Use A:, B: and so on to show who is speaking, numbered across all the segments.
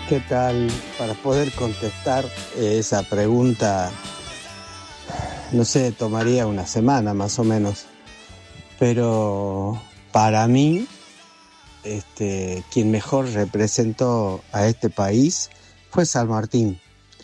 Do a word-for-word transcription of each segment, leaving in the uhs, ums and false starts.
A: ¿Qué tal? Para poder contestar esa pregunta, no sé, tomaría una semana más o menos. Pero para mí, este, quien mejor representó a este país fue San Martín.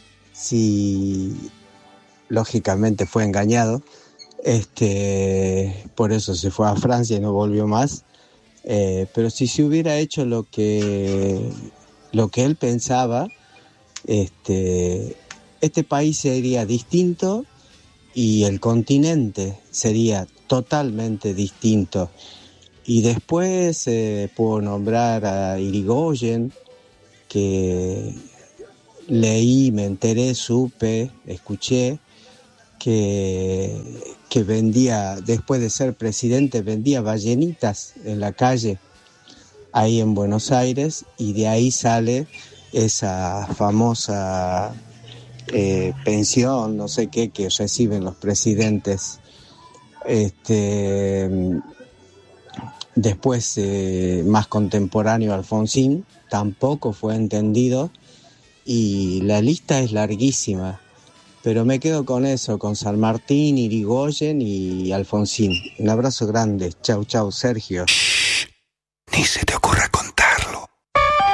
A: Si lógicamente fue engañado, este, por eso se fue a Francia y no volvió más. Eh, pero si se hubiera hecho lo que, lo que él pensaba, este, este país sería distinto y el continente sería totalmente distinto. Y después eh, puedo nombrar a Irigoyen, que leí, me enteré, supe, escuché, que, que vendía, después de ser presidente, vendía ballenitas en la calle, ahí en Buenos Aires, y de ahí sale esa famosa eh, pensión, no sé qué, que reciben los presidentes. Este, después, eh, más contemporáneo, Alfonsín, tampoco fue entendido, y la lista es larguísima. Pero me quedo con eso, con San Martín, Irigoyen y Alfonsín. Un abrazo grande. Chau, chau, Sergio.
B: Ni se te